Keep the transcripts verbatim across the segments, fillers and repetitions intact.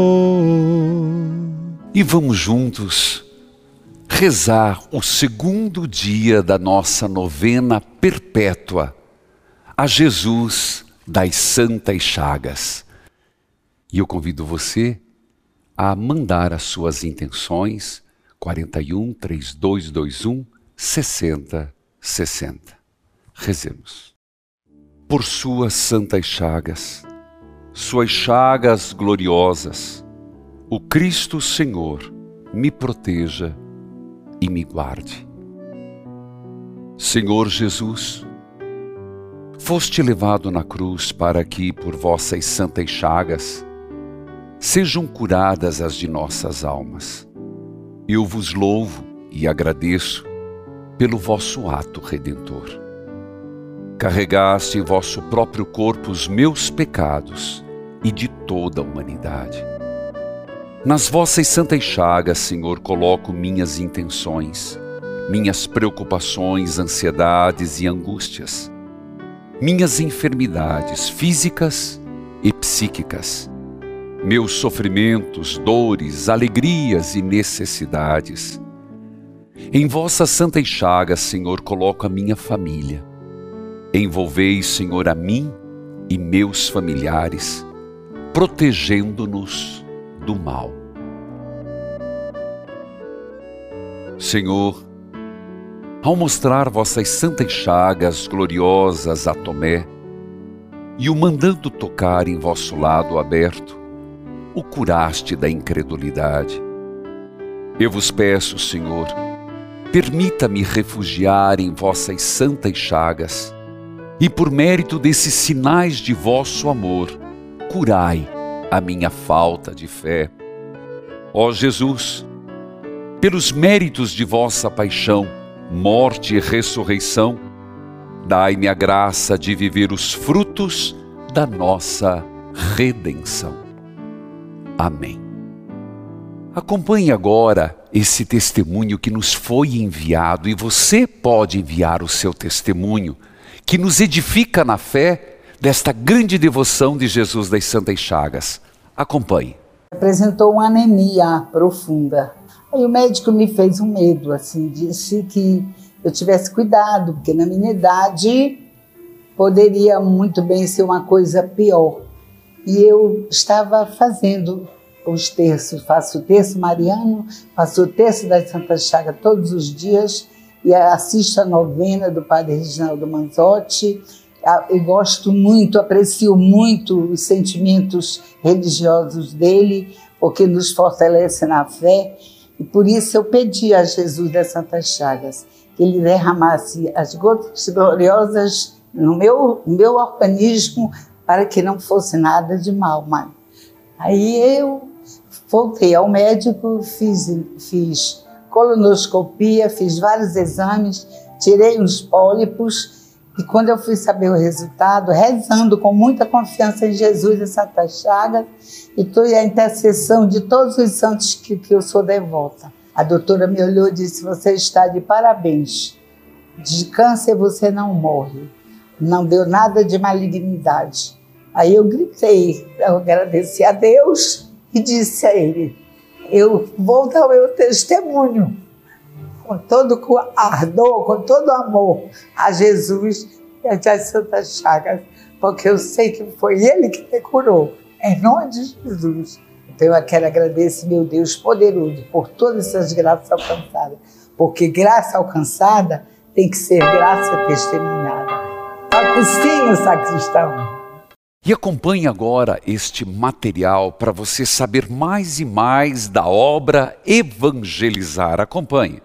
E vamos juntos rezar o segundo dia da nossa novena perpétua a Jesus das Santas Chagas. E eu convido você a mandar as suas intenções quarenta e um, trinta e dois, vinte e um, sessenta, sessenta. Rezemos. Por suas santas chagas, suas chagas gloriosas, o Cristo Senhor me proteja e me guarde. Senhor Jesus, foste levado na cruz para que, por vossas santas chagas, sejam curadas as de nossas almas. Eu vos louvo e agradeço pelo vosso ato redentor. Carregaste em vosso próprio corpo os meus pecados e de toda a humanidade. Nas vossas santas chagas, Senhor, coloco minhas intenções, minhas preocupações, ansiedades e angústias, minhas enfermidades físicas e psíquicas, meus sofrimentos, dores, alegrias e necessidades. Em vossas santas chagas, Senhor, coloco a minha família. Envolvei, Senhor, a mim e meus familiares, protegendo-nos do mal. Senhor, ao mostrar vossas santas chagas gloriosas a Tomé e o mandando tocar em vosso lado aberto, o curaste da incredulidade. Eu vos peço, Senhor, permita-me refugiar em vossas santas chagas e, por mérito desses sinais de vosso amor, curai a minha falta de fé. Ó Jesus, pelos méritos de vossa paixão, morte e ressurreição, dai-me a graça de viver os frutos da nossa redenção. Amém. Acompanhe agora esse testemunho que nos foi enviado, e você pode enviar o seu testemunho, que nos edifica na fé desta grande devoção de Jesus das Santas Chagas. Acompanhe. Apresentou uma anemia profunda. Aí o médico me fez um medo, assim, disse que eu tivesse cuidado, porque na minha idade poderia muito bem ser uma coisa pior. E eu estava fazendo os terços, faço o terço mariano, faço o terço das Santas Chagas todos os dias e assisto a novena do Padre Reginaldo Manzotti. Eu gosto muito, aprecio muito os sentimentos religiosos dele, porque nos fortalece na fé. E por isso eu pedi a Jesus das Santas Chagas que ele derramasse as gotas gloriosas no meu, no meu organismo para que não fosse nada de mal, mãe. Aí eu voltei ao médico, fiz, fiz colonoscopia, fiz vários exames, tirei uns pólipos. E quando eu fui saber o resultado, rezando com muita confiança em Jesus e Santas Chagas, e toda a intercessão de todos os santos que, que eu sou devota. A doutora me olhou e disse: você está de parabéns. De câncer você não morre. Não deu nada de malignidade. Aí eu gritei, eu agradeci a Deus e disse a ele: eu vou dar o meu testemunho com todo o ardor, com todo o amor a Jesus e às Santas Chagas, porque eu sei que foi Ele que me curou, em nome de Jesus. Então eu quero agradecer, meu Deus poderoso, por todas essas graças alcançadas, porque graça alcançada tem que ser graça testemunhada. Toca o sino, sacristão. E acompanhe agora este material para você saber mais e mais da obra Evangelizar. Acompanhe.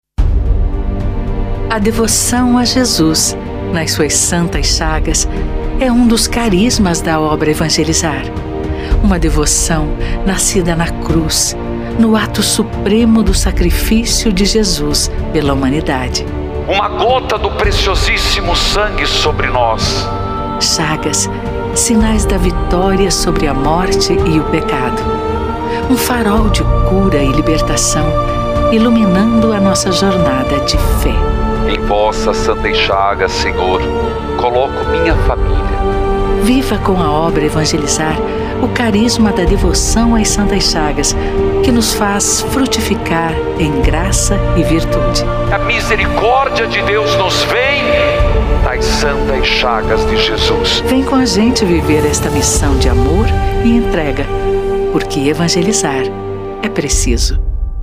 A devoção a Jesus, nas suas santas chagas, é um dos carismas da obra Evangelizar. Uma devoção nascida na cruz, no ato supremo do sacrifício de Jesus pela humanidade. Uma gota do preciosíssimo sangue sobre nós. Chagas, sinais da vitória sobre a morte e o pecado. Um farol de cura e libertação, iluminando a nossa jornada de fé. Em vossas santas chagas, Senhor, coloco minha família. Viva com a obra Evangelizar o carisma da devoção às Santas Chagas, que nos faz frutificar em graça e virtude. A misericórdia de Deus nos vem nas Santas Chagas de Jesus. Vem com a gente viver esta missão de amor e entrega, porque evangelizar é preciso.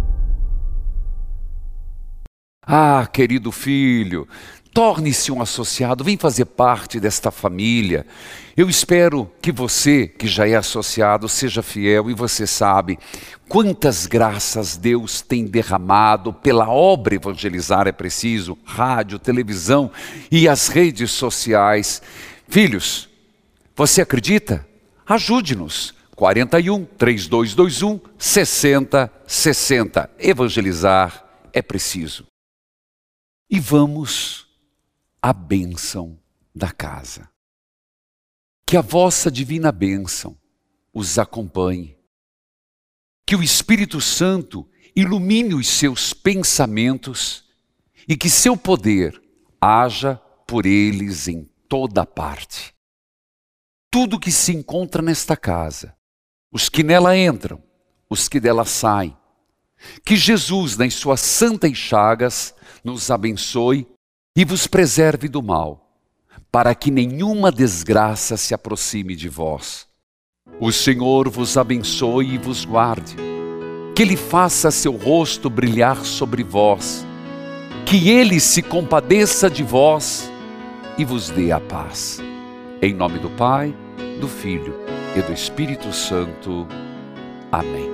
Ah, querido filho, torne-se um associado, vem fazer parte desta família. Eu espero que você, que já é associado, seja fiel, e você sabe quantas graças Deus tem derramado pela obra Evangelizar é Preciso, rádio, televisão e as redes sociais. Filhos, você acredita? Ajude-nos. quarenta e um, três dois dois um, sessenta sessenta. Evangelizar é preciso. E vamos à bênção da casa. Que a vossa divina bênção os acompanhe. Que o Espírito Santo ilumine os seus pensamentos e que seu poder haja por eles em toda parte. Tudo que se encontra nesta casa, os que nela entram, os que dela saem, que Jesus, nas suas santas chagas, nos abençoe e vos preserve do mal, para que nenhuma desgraça se aproxime de vós. O Senhor vos abençoe e vos guarde, que Ele faça seu rosto brilhar sobre vós, que Ele se compadeça de vós e vos dê a paz. Em nome do Pai, do Filho e do Espírito Santo. Amém.